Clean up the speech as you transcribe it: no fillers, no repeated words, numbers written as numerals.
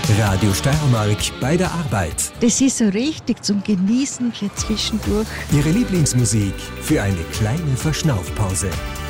Radio Steiermark bei der Arbeit. Das ist so richtig zum Genießen für zwischendurch. Ihre Lieblingsmusik für eine kleine Verschnaufpause.